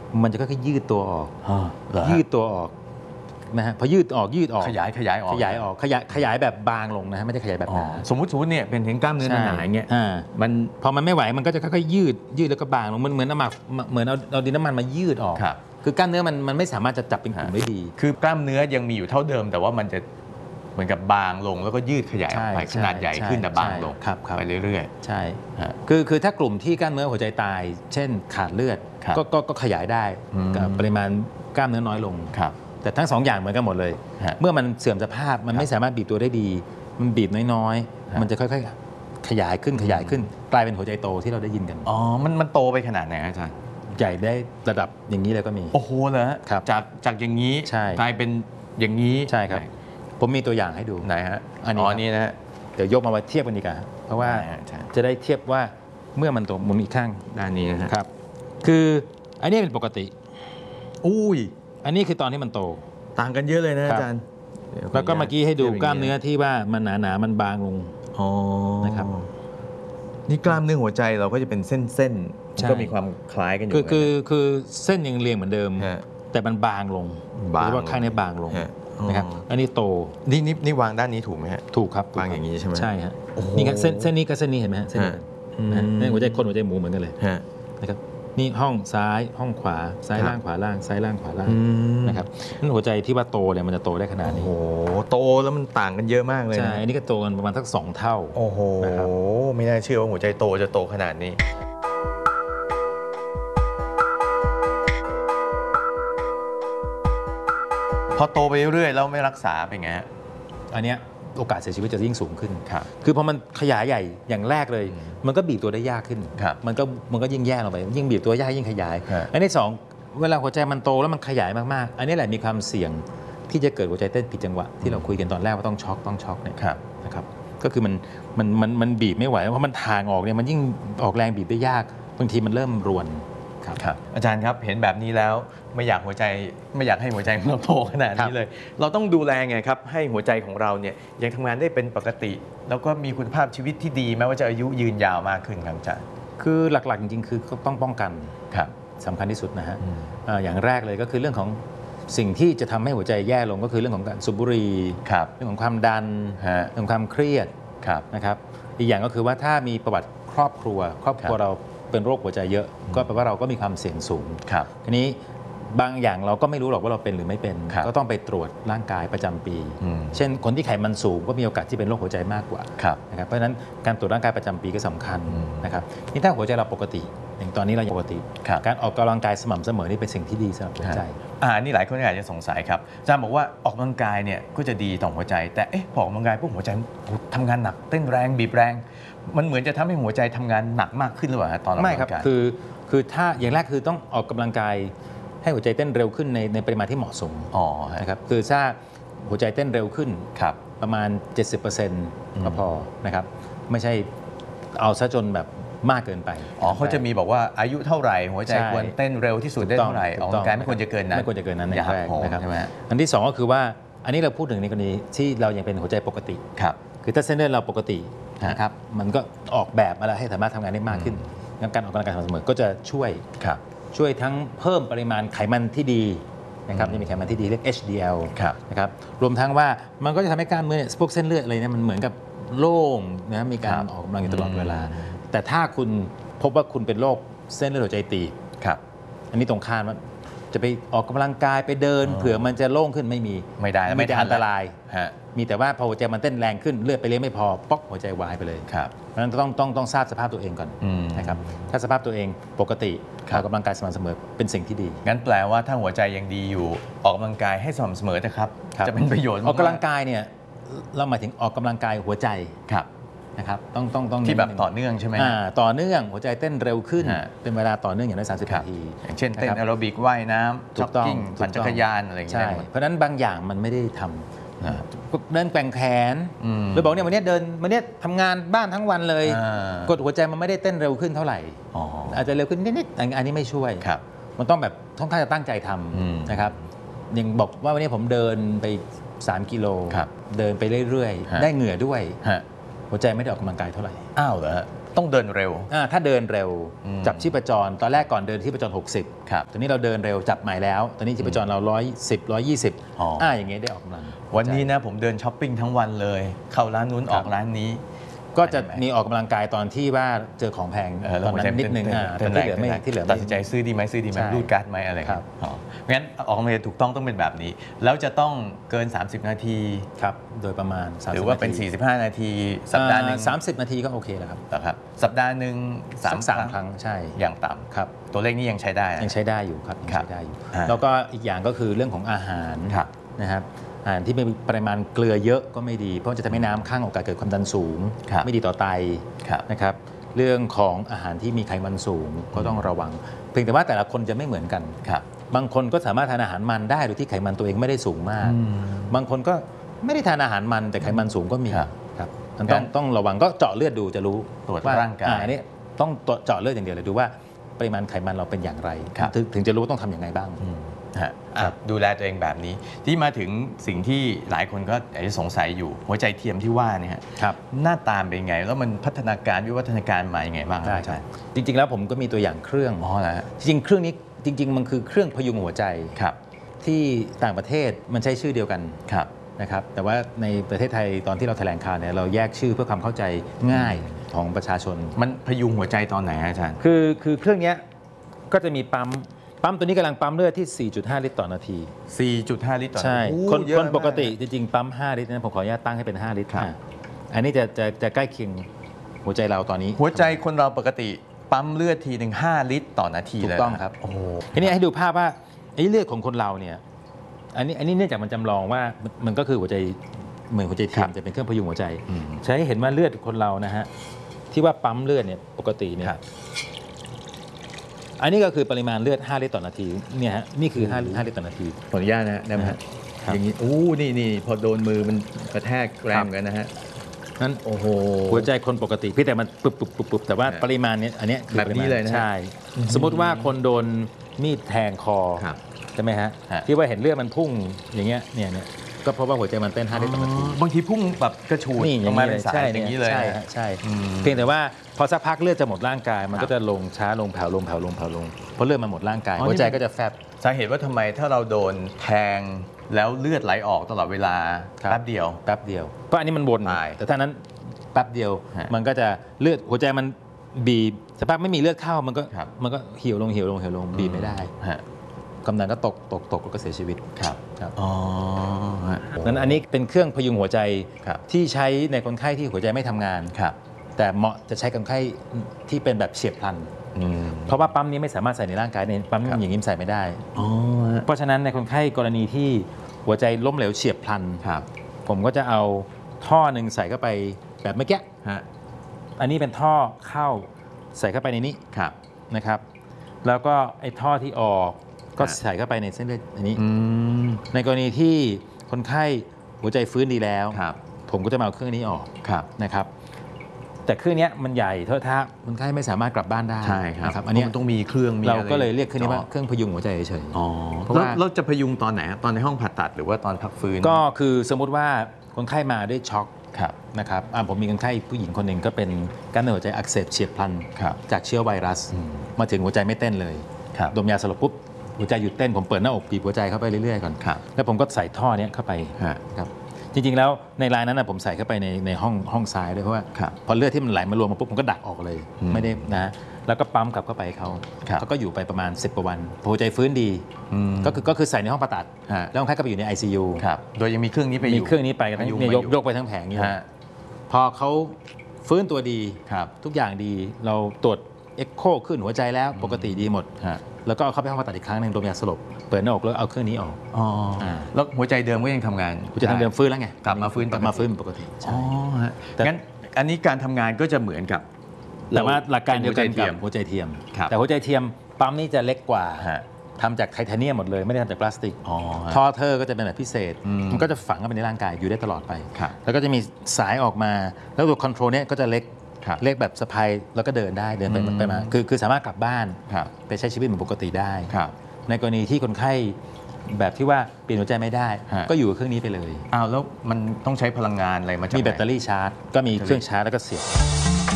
มันจะค่อยๆยืดตัวออกยืดตัวออกนะฮะพอยืดออกขยายออกขยายแบบบางลงนะฮะไม่ได้ขยายแบบหนาสมมติเนี่ยเป็นถึงกล้ามเนื้อหนาอย่างเงี้ยมันพอมันไม่ไหวมันก็จะค่อยๆยืดแล้วก็บางลงมันเหมือนเอาดินน้ำมันมายืดออกคือกล้ามเนื้อมันไม่สามารถจะจับเป็นกลุ่มได้ดีคือกล้ามเนื้อยังมีอยู่เท่าเดิมแต่ว่ามันจะเหมือนกับบางลงแล้วก็ยืดขยายออกไปขนาดใหญ่ขึ้นแต่บางลงไปเรื่อยๆใช่คือถ้ากลุ่มที่กล้ามเนื้อหัวใจตายเช่นขาดเลือดก็ขยายได้ปริมาณกล้ามเนื้อน้อยลงแต่ทั้ง2อย่างเหมือนกันหมดเลยเมื่อมันเสื่อมสภาพมันไม่สามารถบีบตัวได้ดีมันบีบน้อยๆมันจะค่อยๆขยายขึ้นกลายเป็นหัวใจโตที่เราได้ยินกันมันโตไปขนาดไหนอาจารย์ใหญ่ได้ระดับอย่างนี้เลยก็มีโอ้โหเหรอจากอย่างนี้กลายเป็นอย่างนี้ใช่ครับผมมีตัวอย่างให้ดูไหนฮะอันนี้นะฮะเดี๋ยวยกมาเทียบกันดีกว่าเพราะว่าจะได้เทียบว่าเมื่อมันโตมุมอีกข้างด้านนี้นะครับคืออันนี้เป็นปกติอุ้ยอันนี้คือตอนที่มันโตต่างกันเยอะเลยนะอาจารย์แล้วก็เมื่อกี้ให้ดูกล้ามเนื้อที่ว่ามันหนามันบางลงนะครับนี่กล้ามเนื้อหัวใจเราก็จะเป็นเส้นก็มีความคล้ายกันอยู่คือเส้นยังเรียงเหมือนเดิมแต่มันบางลงหรือว่าข้างนี้บางลงนะครับอันนี้โตนี่วางด้านนี้ถูกไหมฮะถูกครับวางอย่างนี้ใช่ไหมใช่ฮะนี่ครับเส้นนี้กับเส้นนี้เห็นไหมฮะเส้นนี้หัวใจคนหัวใจหมูเหมือนกันเลยนะครับนี่ห้องซ้ายห้องขวาซ้ายล่างขวาล่างซ้ายล่างขวาล่างนะครับนั่นหัวใจที่ว่าโตเนี่ยมันจะโตได้ขนาดนี้โอ้โหโตแล้วมันต่างกันเยอะมากเลยใช่อันนี้ก็โตกันประมาณสัก2 เท่าโอ้โหไม่น่าเชื่อว่าหัวใจโตจะโตขนาดนี้พอโตไปเรื่อยๆแล้วไม่รักษาเป็นไงอันเนี้ยโอกาสเสียชีวิตจะยิ่งสูงขึ้นคือพอมันขยายใหญ่อย่างแรกเลยมันก็บีบตัวได้ยากขึ้นมันก็ยิ่งแย่ลงไปยิ่งบีบตัวยากยิ่งขยายอันที่2เวลาหัวใจมันโตแล้วมันขยายมากๆอันนี้แหละมีความเสี่ยงที่จะเกิดหัวใจเต้นผิดจังหวะที่เราคุยกันตอนแรกว่าต้องช็อกเนี่ยนะครับก็คือมันบีบไม่ไหวเพราะมันทางออกเนี่ยมันยิ่งออกแรงบีบได้ยากบางทีมันเริ่มรวนครับอาจารย์ครับเห็นแบบนี้แล้วไม่อยากให้หัวใจของเราโตขนาดนี้เลยเราต้องดูแลไงครับให้หัวใจของเราเนี่ยยังทำงานได้เป็นปกติแล้วก็มีคุณภาพชีวิตที่ดีแม้ว่าจะอายุยืนยาวมากขึ้นครับอาจารย์คือหลักๆจริงๆคือต้องป้องกันสำคัญที่สุดนะฮะอย่างแรกเลยก็คือเรื่องของสิ่งที่จะทำให้หัวใจแย่ลงก็คือเรื่องของการสูบบุหรี่เรื่องของความดันเรื่องของความเครียดนะครับอีกอย่างก็คือว่าถ้ามีประวัติครอบครัวเราเป็นโรคหัวใจเยอะก็แปลว่าเราก็มีความเสี่ยงสูงทีนี้บางอย่างเราก็ไม่รู้หรอกว่าเราเป็นหรือไม่เป็นก็ต้องไปตรวจร่างกายประจำปีเช่นคนที่ไขมันสูงก็มีโอกาสที่เป็นโรคหัวใจมากกว่านะครับเพราะฉะนั้นการตรวจร่างกายประจำปีก็สำคัญนะครับนี่ถ้าหัวใจเราปกติอย่างตอนนี้เราปกติการออกกำลังกายสม่ำเสมอนี่เป็นสิ่งที่ดีสำหรับหัวใจนี่หลายคนอาจจะสงสัยครับอาจารย์บอกว่าออกกำลังกายเนี่ยก็จะดีต่อหัวใจแต่พอออกกำลังกายพวกหัวใจทำงานหนักเต้นแรงบีบแรงมันเหมือนจะทำให้หัวใจทำงานหนักมากขึ้นหรือเปล่าตอนออกกำลังกายไม่ครับคือถ้าอย่างแรกคือต้องออกกำลังกายให้หัวใจเต้นเร็วขึ้นในปริมาณที่เหมาะสมนะครับคือถ้าหัวใจเต้นเร็วขึ้นประมาณ 70% ก็พอนะครับไม่ใช่เอาซะจนแบบมากเกินไปเขาจะมีบอกว่าอายุเท่าไหร่หัวใจควรเต้นเร็วที่สุดได้เท่าไหร่ออกกำลังกายไม่ควรจะเกินนั้นในแรกนะครับอันที่2ก็คือว่าอันนี้เราพูดถึงในกรณีที่เรายังเป็นหัวใจปกติคือถ้าเส้นเลือดเราปกตินะครับมันก็ออกแบบอะไรให้สามารถทำงานได้มากขึ้นการออกกำลังกายสม่ำเสมอก็จะช่วยทั้งเพิ่มปริมาณไขมันที่ดีนะครับนี่มีไขมันที่ดีเรียก HDL นะครับรวมทั้งว่ามันก็จะทำให้กล้ามเนื้อพวกเส้นเลือดอะไรเนี่ยมันเหมือนกับโล่งนะมีการออกกำลังอยู่ตลอดเวลาแต่ถ้าคุณพบว่าคุณเป็นโรคเส้นเลือดหัวใจตีบอันนี้ตรงข้ามว่าจะไปออกกำลังกายไปเดินเผื่อมันจะโล่งขึ้นไม่ได้ไม่อันตรายมีแต่ว่าพอหัวใจมันเต้นแรงขึ้นเลือดไปเลี้ยงไม่พอป๊อกหัวใจวายไปเลยเพราะฉะนั้นต้องทราบสภาพตัวเองก่อนนะครับถ้าสภาพตัวเองปกติออกกำลังกายสม่ำเสมอเป็นสิ่งที่ดีงั้นแปลว่าถ้าหัวใจยังดีอยู่ออกกำลังกายให้สม่ำเสมอนะครับจะเป็นประโยชน์ออกกำลังกายเนี่ยเราหมายถึงออกกำลังกายหัวใจนะครับต้องที่แบบต่อเนื่องใช่ไหมต่อเนื่องหัวใจเต้นเร็วขึ้นเป็นเวลาต่อเนื่องอย่างน้อย30 นาทีอย่างเช่นเต้นแอโรบิกว่ายน้ำจ็อกกิ้งปั่นจักรยานอะไรอย่างเงี้ยเพราะฉะนั้นบางอย่างมันไม่ได้ทำเดินแกว่งแขนหรือบอกเนี่ยวันนี้ทำงานบ้านทั้งวันเลยกดหัวใจมันไม่ได้เต้นเร็วขึ้นเท่าไหร่อาจจะเร็วขึ้นนิดๆอันนี้ไม่ช่วยมันต้องแบบต้องจะตั้งใจทำนะครับอย่างบอกว่าวันนี้ผมเดินไป3 กิโลเดินไปเรื่อยๆได้เหงื่อด้วยหัวใจไม่ได้ออกกำลังกายเท่าไหร่อ้าวเหรอต้องเดินเร็วถ้าเดินเร็ว จับชีพจรตอนแรกก่อนเดินชีพจร 60 ครับตอนนี้เราเดินเร็วจับใหม่แล้วตอนนี้ชีพจรเรา110 120อย่างเงี้ยได้ออกกำลังวันนี้นะผมเดินช้อปปิ้งทั้งวันเลย เข้าร้านนู้นออกร้านนี้ก็จะมีออกกำลังกายตอนที่ว่าเจอของแพงตอนนั้นนิดนึงแต่ที่เหลือไม่ตัดสินใจซื้อดีไหมรูดการ์ดไหมอะไรครับงั้นออกกำลังกายถูกต้องเป็นแบบนี้ แล้วจะต้องเกิน 30 นาทีครับโดยประมาณหรือว่าเป็น45 นาทีสัปดาห์นึง 30 นาทีก็โอเคแล้วครับสัปดาห์หนึ่ง 3 ครั้งใช่อย่างต่ำครับตัวเลขนี้ยังใช้ได้ยังใช้ได้อยู่ครับยังใช้ได้อยู่แล้วก็อีกอย่างก็คือเรื่องของอาหารนะครับอาหารที่มีปริมาณเกลือเยอะก็ไม่ดีเพราะจะทำให้น้ำข้างโอกาสเกิดความดันสูงไม่ดีต่อไตนะครับเรื่องของอาหารที่มีไขมันสูงก็ต้องระวังเพียงแต่ว่าแต่ละคนจะไม่เหมือนกันบางคนก็สามารถทานอาหารมันได้โดยที่ไขมันตัวเองไม่ได้สูงมากบางคนก็ไม่ได้ทานอาหารมันแต่ไขมันสูงก็มีครับต้องระวังก็เจาะเลือดดูจะรู้ตรวจร่างกายอันนี้ต้องเจาะเลือดอย่างเดียวเลยดูว่าปริมาณไขมันเราเป็นอย่างไรถึงจะรู้ต้องทำอย่างไรบ้างดูแลตัวเองแบบนี้ที่มาถึงสิ่งที่หลายคนก็อาจจะสงสัยอยู่หัวใจเทียมที่ว่าเนี่ยหน้าตาเป็นไงแล้วมันพัฒนาการวิวัฒนาการมาอย่างไงบ้างใช่จริงๆแล้วผมก็มีตัวอย่างเครื่องจริงๆเครื่องนี้จริงๆมันคือเครื่องพยุงหัวใจที่ต่างประเทศมันใช้ชื่อเดียวกันนะครับแต่ว่าในประเทศไทยตอนที่เราแถลงข่าวเนี่ยเราแยกชื่อเพื่อความเข้าใจง่ายของประชาชนมันพยุงหัวใจตอนไหนอาจารย์คือเครื่องนี้ก็จะมีปั๊มตัวนี้กำลังปั๊มเลือดที่ 4.5 ลิตรต่อนาที 4.5 ลิตรต่อนาทีใช่คนปกติจริงๆปั๊ม5 ลิตรนะผมขออนุญาตตั้งให้เป็น5 ลิตรอันนี้จะใกล้เคียงหัวใจเราตอนนี้หัวใจคนเราปกติปั๊มเลือดทีหนึ่ง5 ลิตรต่อนาทีเลยถูกต้องครับทีนี้ให้ดูภาพว่าเลือดของคนเราเนี่ยอันนี้เนื่องจากมันจำลองว่ามันก็คือหัวใจเหมือนหัวใจเทียมจะเป็นเครื่องพยุงหัวใจใช้ให้เห็นว่าเลือดคนเรานะฮะที่ว่าปั๊มเลือดเนี่ยปกติเนี่ยอันนี้ก็คือปริมาณเลือด5 ลิตรต่อนาทีเนี่ยฮะนี่คือ5 ลิตรต่อนาทีขออนุญาตนะได้ไหมฮะอย่างนี้นี่พอโดนมือมันกระแทกแรงกันนะฮะนั้นโอ้โหหัวใจคนปกติพี่แต่มันปุบแต่ว่าปริมาณนี้อันนี้แบบนี้เลยนะใช่สมมติว่าคนโดนมีดแทงคอใช่ไหมฮะที่ว่าเห็นเลือดมันพุ่งอย่างเงี้ยเนี่ยก็เพราะว่าหัวใจมันเต้น5 ลิตรต่อนาทีบางทีพุ่งแบบกระฉูดลงมาเป็นสายอย่างนี้เลยใช่เพียงแต่ว่าพอสักพักเลือดจะหมดร่างกายมันก็จะลงช้าลงแผ่วลงเพราะเลือดมันหมดร่างกายหัวใจก็จะแฟบสาเหตุว่าทำไมถ้าเราโดนแทงแล้วเลือดไหลออกตลอดเวลาแป๊บเดียวก็อันนี้มันวนแต่ถ้านั้นแป๊บเดียวมันก็จะเลือดหัวใจมันบีบสภาพไม่มีเลือดเข้ามันก็เหี่ยวลงบีบไม่ได้กำลังก็ตกแล้วก็เสียชีวิตครับนั้นอันนี้เป็นเครื่องพยุงหัวใจที่ใช้ในคนไข้ที่หัวใจไม่ทำงานแต่เหมาะจะใช้คนไข้ที่เป็นแบบเฉียบพลันเพราะว่าปั๊มนี้ไม่สามารถใส่ในร่างกายในปั๊มอย่างนี้ใส่ไม่ได้เพราะฉะนั้นในคนไข้กรณีที่หัวใจล้มเหลวเฉียบพลันผมก็จะเอาท่อหนึ่งใส่เข้าไปแบบเมื่อกี้อันนี้เป็นท่อเข้าใส่เข้าไปในนี้นะครับแล้วก็ไอ้ท่อที่ออกก็ใส่เข้าไปในเส้นเลือดอันนี้ในกรณีที่คนไข้หัวใจฟื้นดีแล้วผมก็จะมาเอาเครื่องนี้ออกนะครับแต่เครื่องนี้มันใหญ่เท่าท่าคนไข้ไม่สามารถกลับบ้านได้ใช่ครับอันนี้มันต้องมีเครื่องเราก็เลยเรียกเครื่องนี้ว่าเครื่องพยุงหัวใจเฉยๆเพราะว่าเราจะพยุงตอนไหนตอนในห้องผ่าตัดหรือว่าตอนพักฟื้นก็คือสมมุติว่าคนไข้มาด้วยช็อกนะครับผมมีคนไข้ผู้หญิงคนหนึ่งก็เป็นกล้ามเนื้อหัวใจอักเสบเฉียบพลันจากเชื้อไวรัสมาถึงหัวใจไม่เต้นเลยดมยาสลบปุ๊บหัวใจหยุดเต้นผมเปิดหน้าอกบีบหัวใจเข้าไปเรื่อยๆก่อนแล้วผมก็ใส่ท่อนี้เข้าไปครับจริงๆแล้วในรายนั้นผมใส่เข้าไปในห้องซ้ายด้วยเพราะว่าพอเลือดที่มันไหลมารวมมาปุ๊บผมก็ดักออกเลยไม่ได้นะแล้วก็ปั๊มกลับเข้าไปเขาก็อยู่ไปประมาณ10 กว่าวันหัวใจฟื้นดีก็คือใส่ในห้องผ่าตัดแล้วคนไข้ก็ไปอยู่ใน ICU โดยยังมีเครื่องนี้ไปอยู่มีเครื่องนี้ไปกันยกไปทั้งแผงอยู่พอเขาฟื้นตัวดีทุกอย่างดีเราตรวจเอ็กโคขึ้นหัวใจแล้วปกติดีหมดแล้วก็เอาเข้าไปห้องผ่าตัดอีกครั้งหนึ่งดมยาสลบเปิดหน้าอกแล้วเอาเครื่องนี้ออกแล้วหัวใจเดิมก็ยังทำงานหัวใจเดิมฟื้นแล้วไงกลับมาฟื้นปกติงั้นอันนี้การทำงานก็จะเหมือนกับแต่ว่าหลักการเดียวกันกับหัวใจเทียมแต่หัวใจเทียมปั๊มนี่จะเล็กกว่าทำจากไทเทเนียมหมดเลยไม่ได้ทำจากพลาสติกท่อเธอก็จะเป็นแบบพิเศษมันก็จะฝังเข้าไปในร่างกายอยู่ได้ตลอดไปแล้วก็จะมีสายออกมาแล้วตัวคอนโทรลเนี่ยก็จะเล็กแบบสะพายแล้วก็เดินได้เดินไปมาคือสามารถกลับบ้านไปใช้ชีวิตเหมือนปกติได้ในกรณีที่คนไข้แบบที่ว่าเปลี่ยนหัวใจไม่ได้ก็อยู่กับเครื่องนี้ไปเลยแล้วมันต้องใช้พลังงานอะไรมาจากไหนมีแบตเตอรี่ชาร์จก็มีเครื่องชาร์จแล้วก็เสียบ